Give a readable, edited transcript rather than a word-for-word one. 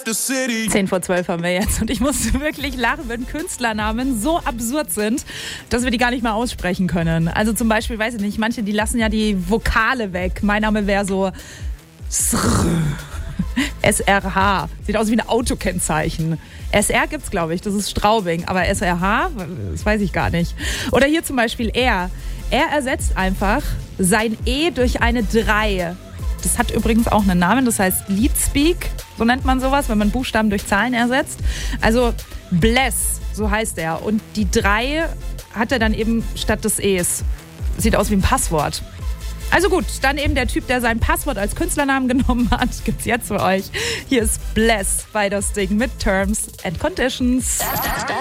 10:12 haben wir jetzt und ich musste wirklich lachen, wenn Künstlernamen so absurd sind, dass wir die gar nicht mal aussprechen können. Also zum Beispiel, weiß ich nicht, manche, die lassen ja die Vokale weg. Mein Name wäre so SRH. Sieht aus wie ein Autokennzeichen. SR gibt's, glaube ich, das ist Straubing, aber SRH, das weiß ich gar nicht. Oder hier zum Beispiel er. Er ersetzt einfach sein E durch eine 3. Das hat übrigens auch einen Namen, das heißt Leadspeak, so nennt man sowas, wenn man Buchstaben durch Zahlen ersetzt. Also Bless, so heißt er. Und die 3 hat er dann eben statt des E's. Sieht aus wie ein Passwort. Also gut, dann eben der Typ, der sein Passwort als Künstlernamen genommen hat, gibt's jetzt für euch. Hier ist Bless bei das Ding mit Terms and Conditions.